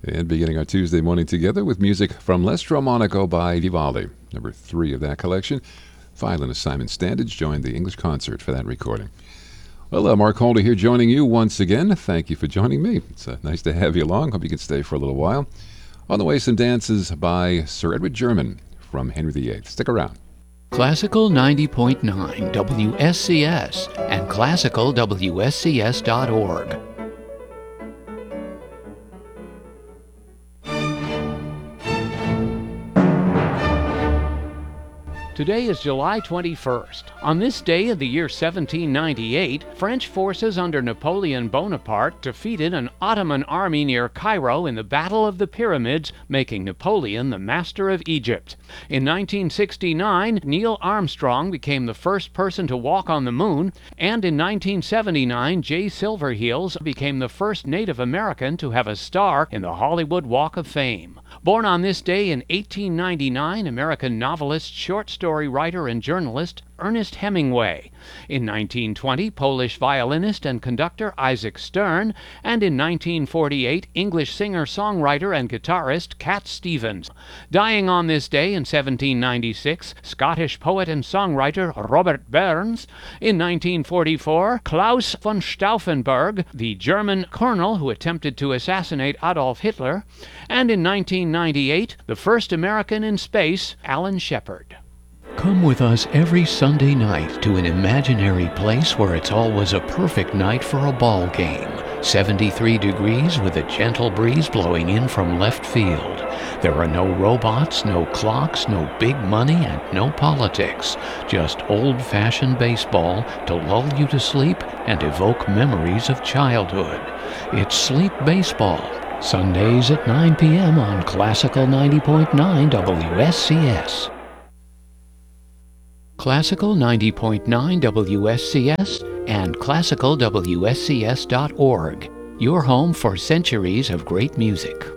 And beginning our Tuesday morning together with music from L'Estro Monaco by Vivaldi, number 3 of that collection. Violinist Simon Standage joined the English Concert for that recording. Well, Mark Holder here joining you once again. Thank you for joining me. It's nice to have you along. Hope you can stay for a little while. On the way, some dances by Sir Edward German from Henry VIII. Stick around. Classical 90.9 WSCS and classicalwscs.org. Today is July 21st. On this day of the year 1798, French forces under Napoleon Bonaparte defeated an Ottoman army near Cairo in the Battle of the Pyramids, making Napoleon the master of Egypt. In 1969, Neil Armstrong became the first person to walk on the moon, and in 1979, Jay Silverheels became the first Native American to have a star in the Hollywood Walk of Fame. Born on this day in 1899, American novelist, short story writer, and journalist Ernest Hemingway. In 1920, Polish violinist and conductor Isaac Stern, and in 1948, English singer-songwriter and guitarist Cat Stevens. Dying on this day in 1796, Scottish poet and songwriter Robert Burns. In 1944, Klaus von Stauffenberg, the German colonel who attempted to assassinate Adolf Hitler. And in 1998, the first American in space, Alan Shepard. Come with us every Sunday night to an imaginary place where it's always a perfect night for a ball game. 73 degrees with a gentle breeze blowing in from left field. There are no robots, no clocks, no big money, and no politics. Just old-fashioned baseball to lull you to sleep and evoke memories of childhood. It's Sleep Baseball. Sundays at 9 p.m. on Classical 90.9 WSCS. Classical 90.9 WSCS and classicalwscs.org. Your home for centuries of great music.